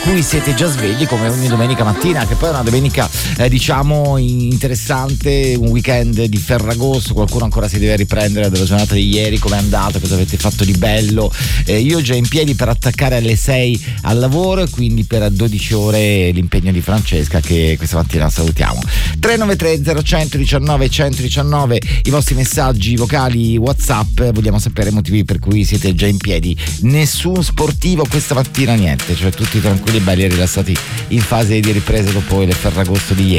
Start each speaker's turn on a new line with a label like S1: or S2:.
S1: cui siete già svegli come ogni domenica mattina, che poi è una domenica diciamo interessante, un weekend di Ferragosto. Qualcuno ancora si deve riprendere dalla giornata di ieri, come è andato, cosa avete fatto di bello. Io già in piedi per attaccare alle 6 al lavoro, e quindi per 12 ore l'impegno di Francesca, che questa mattina salutiamo. 393 0119 119 i vostri messaggi vocali WhatsApp. Vogliamo sapere i motivi per cui siete già in piedi. Nessun sportivo questa mattina, niente, cioè tutti tranquilli, belli e rilassati in fase di ripresa dopo il Ferragosto di ieri.